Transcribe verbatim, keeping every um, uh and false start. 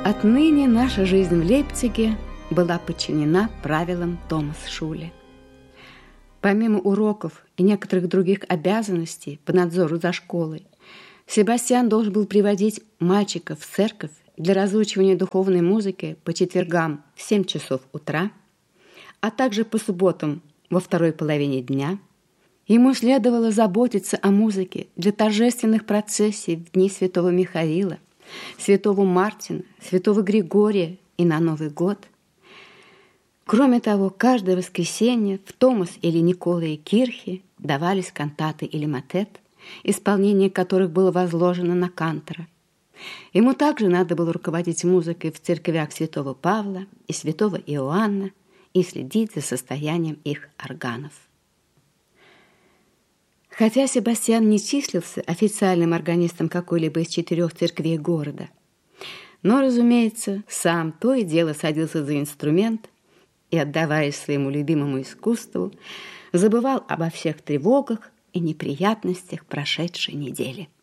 Отныне наша жизнь в Лейпциге была подчинена правилам Томас-Шуле. Помимо уроков и некоторых других обязанностей по надзору за школой, Себастьян должен был приводить мальчиков в церковь для разучивания духовной музыки по четвергам в семь часов утра, а также по субботам во второй половине дня. Ему следовало заботиться о музыке для торжественных процессий в дни святого Михаила, святого Мартина, святого Григория и на Новый год. Кроме того, каждое воскресенье в Томас или Николае Кирхе давались кантаты или мотет, исполнение которых было возложено на кантора. Ему также надо было руководить музыкой в церквях святого Павла и святого Иоанна и следить за состоянием их органов. Хотя Себастьян не числился официальным органистом какой-либо из четырех церквей города, но, разумеется, сам то и дело садился за инструмент и, отдаваясь своему любимому искусству, забывал обо всех тревогах и неприятностях прошедшей недели.